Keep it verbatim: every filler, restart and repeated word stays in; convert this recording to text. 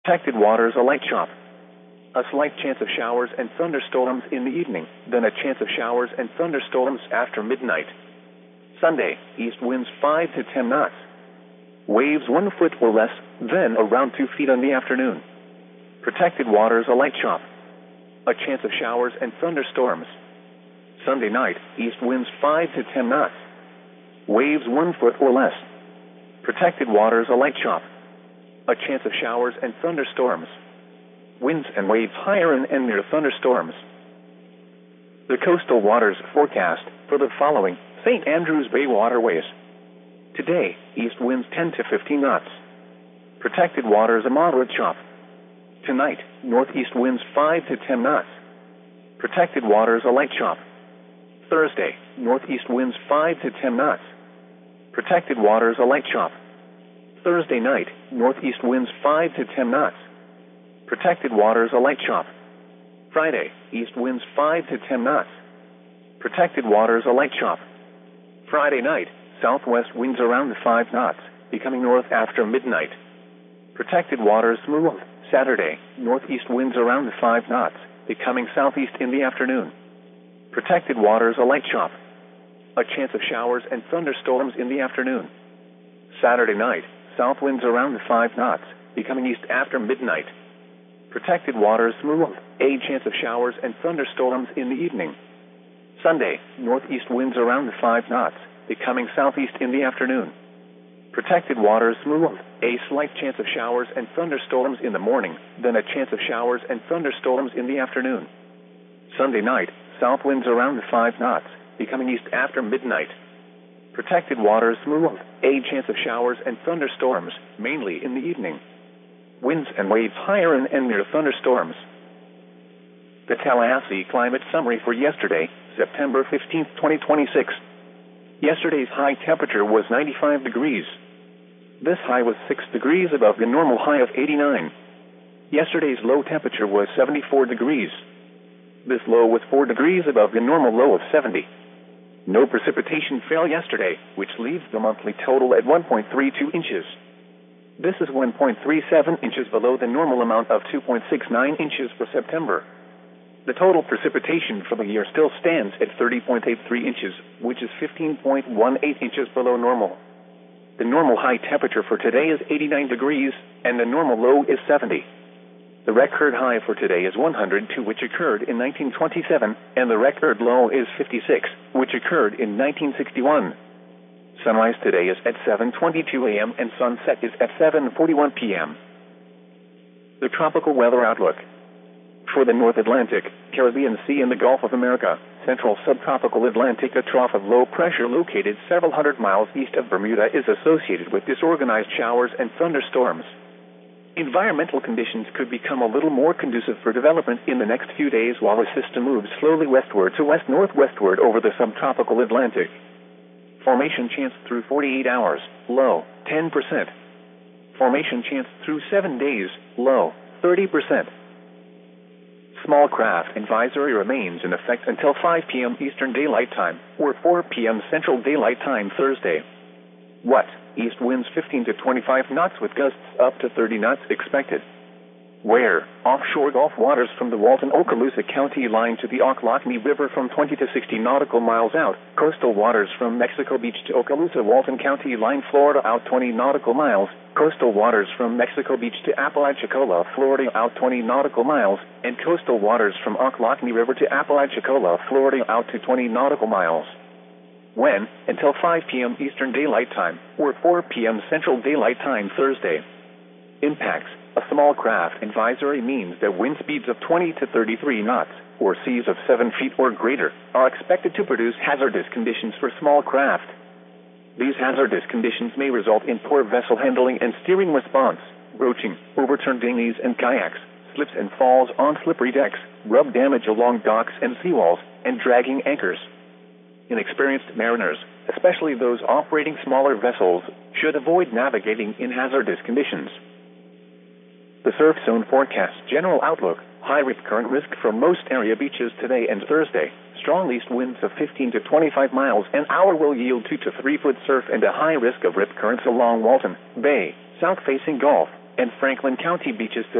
Protected waters, a light chop. A slight chance of showers and thunderstorms in the evening, then a chance of showers and thunderstorms after midnight. Sunday, east winds five to ten knots. Waves one foot or less, then around two feet in the afternoon. Protected waters, a light chop. A chance of showers and thunderstorms. Sunday night, east winds five to ten knots. Waves one foot or less. Protected waters, a light chop. A chance of showers and thunderstorms. Winds and waves higher in and near thunderstorms. The coastal waters forecast for the following Saint Andrews Bay waterways. Today, east winds ten to fifteen knots. Protected waters, a moderate chop. Tonight, northeast winds five to ten knots. Protected waters, a light chop. Thursday, northeast winds five to ten knots. Protected waters, a light chop. Thursday night, northeast winds five to ten knots. Protected waters, a light chop. Friday, east winds five to ten knots. Protected waters, a light chop. Friday night, southwest winds around five knots, becoming north after midnight. Protected waters, smooth. Saturday, northeast winds around five knots, becoming southeast in the afternoon. Protected waters, a light chop. A chance of showers and thunderstorms in the afternoon. Saturday night, south winds around five knots, becoming east after midnight. Protected waters, smooth. A chance of showers and thunderstorms in the evening. Sunday, northeast winds around five knots, becoming southeast in the afternoon. Protected waters, smooth. A slight chance of showers and thunderstorms in the morning, then a chance of showers and thunderstorms in the afternoon. Sunday night, south winds around five knots, becoming east after midnight. Protected waters, smooth. A chance of showers and thunderstorms, mainly in the evening. Winds and waves higher in and near thunderstorms. The Tallahassee Climate Summary for yesterday, September fifteenth, twenty twenty-six. Yesterday's high temperature was ninety-five degrees. This high was six degrees above the normal high of eighty-nine. Yesterday's low temperature was seventy-four degrees. This low was four degrees above the normal low of seventy. No precipitation fell yesterday, which leaves the monthly total at one point three two inches. This is one point three seven inches below the normal amount of two point six nine inches for September. The total precipitation for the year still stands at thirty point eight three inches, which is fifteen point one eight inches below normal. The normal high temperature for today is eighty-nine degrees, and the normal low is seventy. The record high for today is one hundred two, which occurred in nineteen twenty-seven, and the record low is fifty-six, which occurred in nineteen sixty-one. Sunrise today is at seven twenty-two a m and sunset is at seven forty-one p m The tropical weather outlook. For the North Atlantic, Caribbean Sea and the Gulf of America, central subtropical Atlantic, a trough of low pressure located several hundred miles east of Bermuda is associated with disorganized showers and thunderstorms. Environmental conditions could become a little more conducive for development in the next few days while the system moves slowly westward to west-northwestward over the subtropical Atlantic. Formation chance through forty-eight hours, low, ten percent. Formation chance through seven days, low, thirty percent. Small craft advisory remains in effect until five p m Eastern Daylight Time, or four p m Central Daylight Time Thursday. What? East winds fifteen to twenty-five knots with gusts up to thirty knots expected. Where? Offshore Gulf waters from the Walton-Okaloosa County line to the Ocklawahamie River from twenty to sixty nautical miles out. Coastal waters from Mexico Beach to Okaloosa Walton County line, Florida out twenty nautical miles. Coastal waters from Mexico Beach to Apalachicola, Florida out twenty nautical miles. And coastal waters from Ocklawahamie River to Apalachicola, Florida out to twenty nautical miles. When? Until five p m Eastern Daylight Time, or four p m Central Daylight Time Thursday. Impacts. A small craft advisory means that wind speeds of twenty to thirty-three knots, or seas of seven feet or greater, are expected to produce hazardous conditions for small craft. These hazardous conditions may result in poor vessel handling and steering response, broaching, overturned dinghies and kayaks, slips and falls on slippery decks, rub damage along docks and seawalls, and dragging anchors. Inexperienced mariners, especially those operating smaller vessels, should avoid navigating in hazardous conditions. The surf zone forecast general outlook: high rip current risk for most area beaches today and Thursday. Strong east winds of fifteen to twenty-five miles an hour will yield two to three foot surf and a high risk of rip currents along Walton Bay, south-facing Gulf, and Franklin County beaches to